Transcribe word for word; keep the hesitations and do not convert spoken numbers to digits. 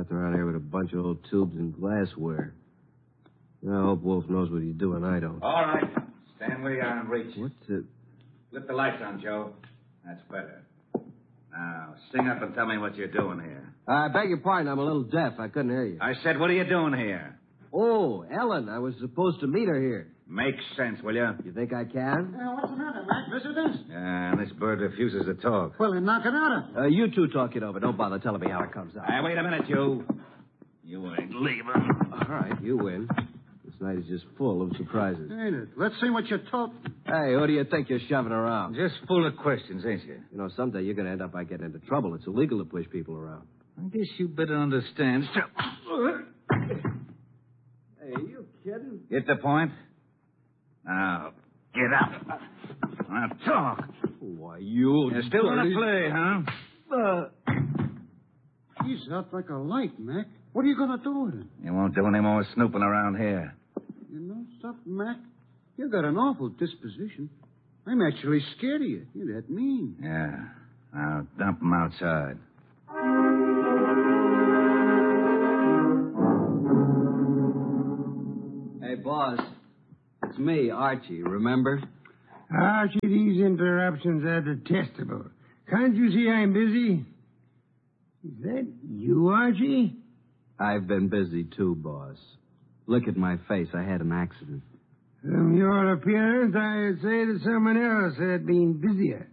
walking around here with a bunch of old tubes and glassware. I hope Wolf knows what he's doing. I don't. All right. Stand where you are and reach. What's it? Flip the lights on, Joe. That's better. Now, sing up and tell me what you're doing here. I beg your pardon. I'm a little deaf. I couldn't hear you. I said, what are you doing here? Oh, Ellen. I was supposed to meet her here. Make sense, will you? You think I can? Uh, what's the matter, Mac? Visitors? Yeah, and this bird refuses to talk. Well, then knock it out of Uh, you two talk it over. Don't bother telling me how it comes out. Hey, wait a minute, you. You ain't leaving. All right, you win. This night is just full of surprises. Ain't it? Let's see what you're talking. Hey, who do you think you're shoving around? Just full of questions, ain't you? You know, someday you're going to end up by getting into trouble. It's illegal to push people around. I guess you better understand. Hey, are you kidding? Get the point? Now, get up. Now, talk. Why, you... You still want to play, huh? Uh, He's out like a light, Mac. What are you going to do with him? You won't do any more snooping around here. You know something, Mac? You got an awful disposition. I'm actually scared of you. You're that mean. Yeah. Now, dump him outside. Hey, boss. It's me, Archie, remember? Archie, these interruptions are detestable. Can't you see I'm busy? Is that you, Archie? I've been busy, too, boss. Look at my face. I had an accident. From your appearance, I'd say that someone else had been busier.